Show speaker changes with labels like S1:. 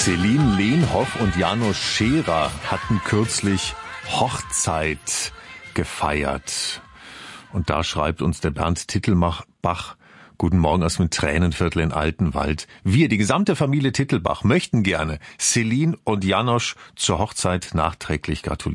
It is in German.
S1: Celine Leenhoff und Janos Scherer hatten kürzlich Hochzeit gefeiert. Und da schreibt uns der Bernd Tittelbach: Guten Morgen aus dem Tränenviertel in Altenwald. Wir, die gesamte Familie Tittelbach, möchten gerne Celine und Janosch zur Hochzeit nachträglich gratulieren.